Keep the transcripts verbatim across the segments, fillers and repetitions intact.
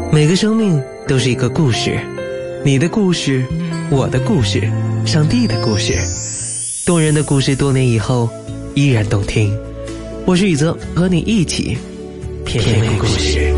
每个生命都是一个故事，你的故事，我的故事，上帝的故事，动人的故事，多年以后依然动听。我是宇泽，和你一起品味故事。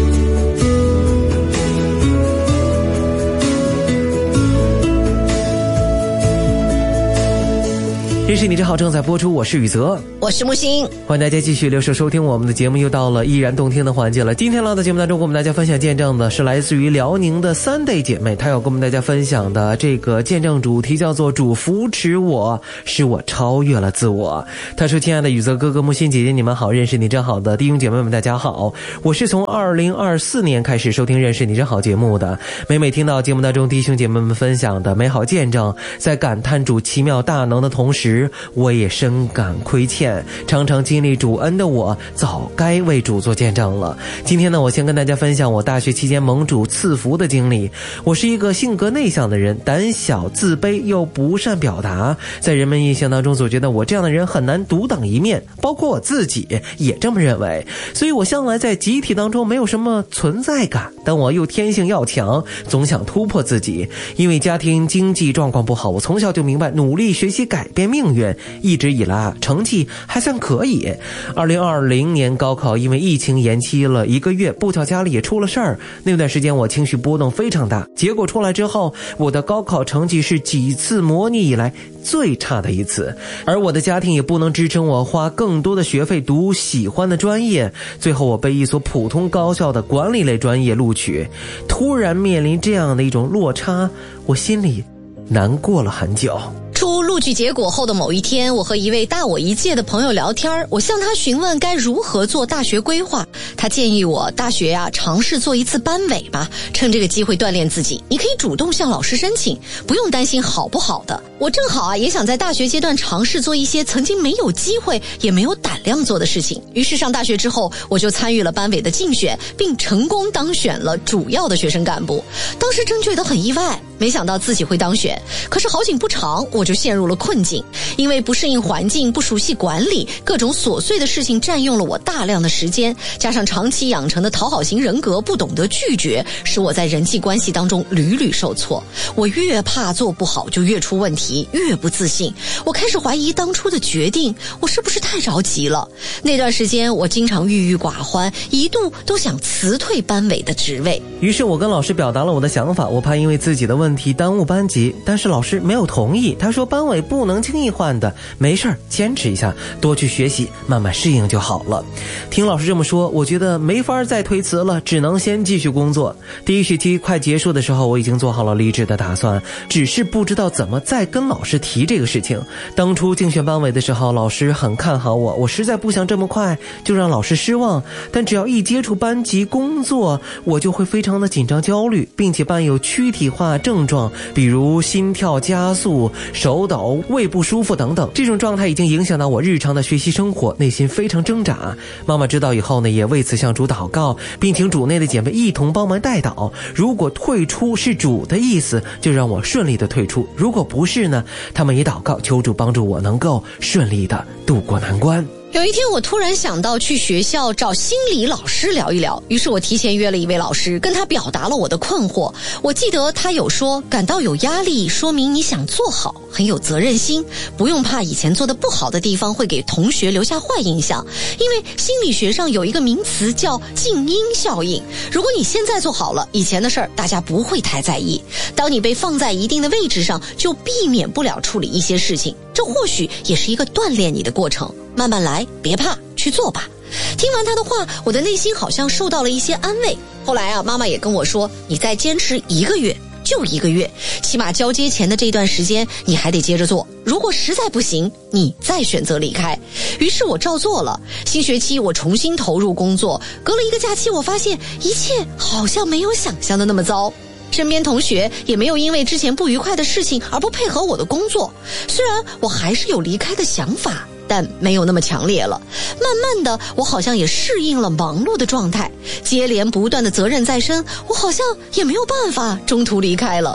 认识你真好正在播出，我是宇泽， 我是木星， 欢迎大家继续留守收听我们的节目，又到了依然动听的环节了。今天来到节目当中跟我们大家分享见证的是来自于辽宁的三代姐妹，她要跟我们大家分享的这个见证主题叫做主扶持我，使我超越了自我。她说：亲爱的宇泽哥哥、木星姐姐，你们好，认识你真好的弟兄姐妹们大家好，我是从二零二四年开始收听认识你真好节目的，每每听到节目当中弟兄姐妹们分享的美好见证，在感叹主奇妙大能的同时，我也深感亏欠，常常经历主恩的我早该为主做见证了。今天呢，我先跟大家分享我大学期间蒙主赐福的经历。我是一个性格内向的人，胆小自卑又不善表达，在人们印象当中总觉得我这样的人很难独当一面，包括我自己也这么认为，所以我向来在集体当中没有什么存在感，但我又天性要强，总想突破自己。因为家庭经济状况不好，我从小就明白努力学习改变命运，一直以来成绩还算可以。二零二零年高考因为疫情延期了一个月，不巧家里也出了事儿，那段时间我情绪波动非常大。结果出来之后，我的高考成绩是几次模拟以来最差的一次，而我的家庭也不能支撑我花更多的学费读喜欢的专业，最后我被一所普通高校的管理类专业录取。突然面临这样的一种落差，我心里难过了很久。 出录取结果后的某一天，我和一位大我一届的朋友聊天，我向他询问该如何做大学规划。他建议我大学呀、啊、尝试做一次班委吧，趁这个机会锻炼自己。你可以主动向老师申请，不用担心好不好的。我正好啊也想在大学阶段尝试做一些曾经没有机会也没有胆量做的事情。于是上大学之后，我就参与了班委的竞选，并成功当选了主要的学生干部。当时真觉得很意外，没想到自己会当选。可是好景不长，我就陷入了困境，因为不适应环境，不熟悉管理，各种琐碎的事情占用了我大量的时间，加上长期养成的讨好型人格，不懂得拒绝，使我在人际关系当中屡屡受挫。我越怕做不好就越出问题，越不自信。我开始怀疑当初的决定，我是不是太着急了。那段时间我经常郁郁寡欢，一度都想辞退班委的职位。 于是我跟老师表达了我的想法，我怕因为自己的问题耽误班级，但是老师没有同意。他说班委不能轻易换的，没事儿，坚持一下，多去学习，慢慢适应就好了。听老师这么说，我觉得没法再推辞了，只能先继续工作。第一学期快结束的时候，我已经做好了离职的打算，只是不知道怎么再跟老师提这个事情。当初竞选班委的时候，老师很看好我，我实在不想这么快就让老师失望，但只要一接触班级工作，我就会非常的紧张焦虑，并且伴有躯体化症状，比如心跳加速、手抖、胃不舒服等等。这种状态已经影响到我日常的学习生活，内心非常挣扎。妈妈知道以后呢，也为此向主祷告，并请主内的姐妹一同帮忙代祷。如果退出是主的意思，就让我顺利的退出；如果不是呢，他们也祷告求主帮助我能够顺利的度过难关。 有一天我突然想到去学校找心理老师聊一聊，于是我提前约了一位老师，跟他表达了我的困惑。我记得他有说，感到有压力说明你想做好，很有责任心，不用怕以前做的不好的地方会给同学留下坏印象，因为心理学上有一个名词叫静音效应。如果你现在做好了，以前的事儿大家不会太在意，当你被放在一定的位置上，就避免不了处理一些事情，这或许也是一个锻炼你的过程。慢慢来，别怕，去做吧。听完他的话，我的内心好像受到了一些安慰。后来啊，妈妈也跟我说，你再坚持一个月，就一个月，起码交接前的这段时间你还得接着做，如果实在不行，你再选择离开。于是我照做了。新学期我重新投入工作，隔了一个假期，我发现一切好像没有想象的那么糟。身边同学也没有因为之前不愉快的事情而不配合我的工作，虽然我还是有离开的想法，但没有那么强烈了。慢慢的，我好像也适应了忙碌的状态，接连不断的责任在身，我好像也没有办法中途离开了。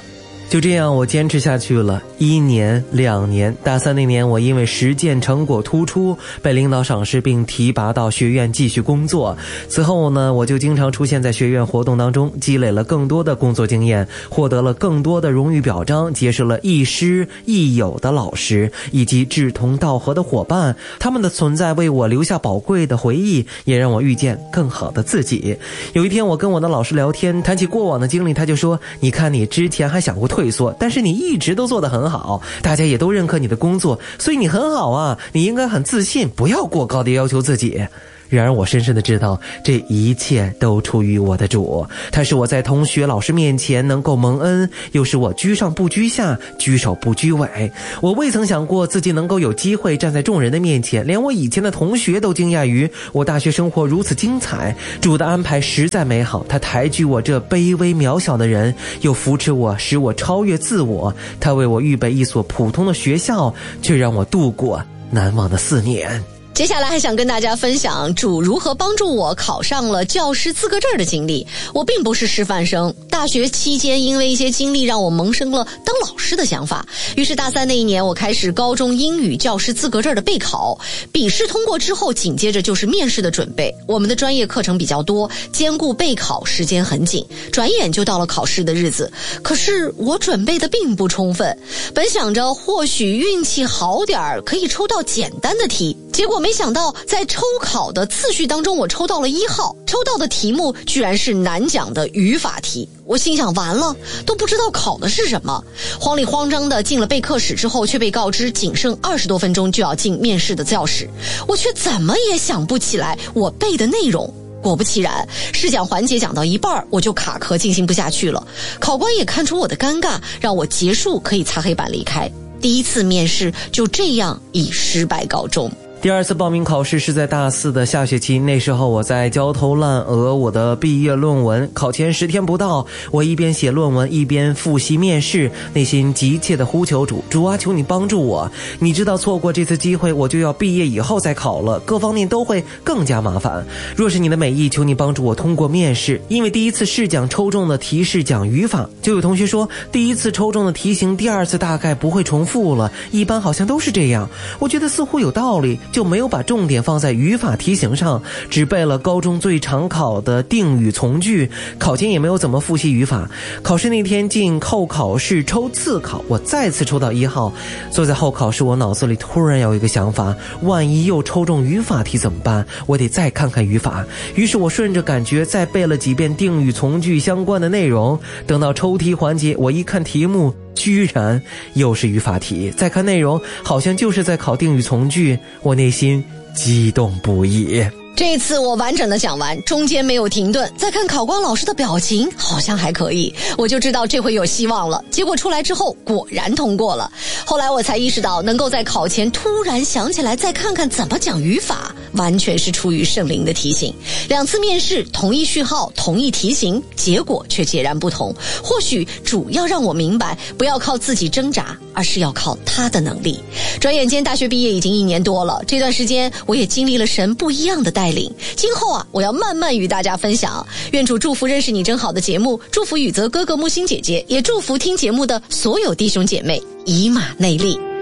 就这样我坚持下去了一年两年，大三那年我因为实践成果突出被领导赏识并提拔到学院继续工作。此后呢，我就经常出现在学院活动当中，积累了更多的工作经验，获得了更多的荣誉表彰，结识了亦师亦友的老师以及志同道合的伙伴，他们的存在为我留下宝贵的回忆，也让我遇见更好的自己。有一天我跟我的老师聊天，谈起过往的经历，他就说，你看你之前还想过退缩，但是你一直都做得很好，大家也都认可你的工作，所以你很好啊，你应该很自信，不要过高的要求自己。然而我深深的知道，这一切都出于我的主，他是我在同学老师面前能够蒙恩，又是我居上不居下，居首不居尾。我未曾想过自己能够有机会站在众人的面前，连我以前的同学都惊讶于我大学生活如此精彩。主的安排实在美好，他抬举我这卑微渺小的人，又扶持我，使我超越自我。他为我预备一所普通的学校，却让我度过难忘的四年。 接下来还想跟大家分享主如何帮助我考上了教师资格证的经历。我并不是师范生，大学期间因为一些经历让我萌生了当老师的想法，于是大三那一年我开始高中英语教师资格证的备考，笔试通过之后紧接着就是面试的准备。我们的专业课程比较多，兼顾备考时间很紧，转眼就到了考试的日子。可是我准备的并不充分，本想着或许运气好点儿可以抽到简单的题，结果没想到在抽考的次序当中我抽到了一号，抽到的题目居然是难讲的语法题。我心想完了，都不知道考的是什么，慌里慌张的进了备课室之后，却被告知仅剩二十多分钟就要进面试的教室，我却怎么也想不起来我背的内容。果不其然，试讲环节讲到一半我就卡壳进行不下去了，考官也看出我的尴尬，让我结束可以擦黑板离开。第一次面试就这样以失败告终。 第二次报名考试是在大四的下学期，那时候我在焦头烂额我的毕业论文，考前十天不到，我一边写论文一边复习面试，内心急切的呼求主，主啊，求你帮助我，你知道错过这次机会我就要毕业以后再考了，各方面都会更加麻烦，若是你的美意，求你帮助我通过面试。因为第一次试讲抽中的题是讲语法，就有同学说第一次抽中的题型第二次大概不会重复了，一般好像都是这样，我觉得似乎有道理，就没有把重点放在语法题型上，只背了高中最常考的定语从句，考前也没有怎么复习语法。考试那天进后考试抽次考，我再次抽到一号，坐在后考试我脑子里突然有一个想法，万一又抽中语法题怎么办，我得再看看语法。于是我顺着感觉再背了几遍定语从句相关的内容，等到抽题环节我一看题目居然又是语法题，再看内容好像就是在考定语从句，我内心激动不已。 这一次我完整的讲完，中间没有停顿，再看考官老师的表情好像还可以，我就知道这回有希望了。结果出来之后果然通过了。后来我才意识到，能够在考前突然想起来再看看怎么讲语法，完全是出于圣灵的提醒。两次面试同一序号同一题型，结果却截然不同。或许主要让我明白，不要靠自己挣扎，而是要靠他的能力。转眼间大学毕业已经一年多了，这段时间我也经历了神不一样的带领，今后啊，我要慢慢与大家分享。愿主祝福认识你真好的节目，祝福宇泽哥哥木星姐姐，也祝福听节目的所有弟兄姐妹以马内利。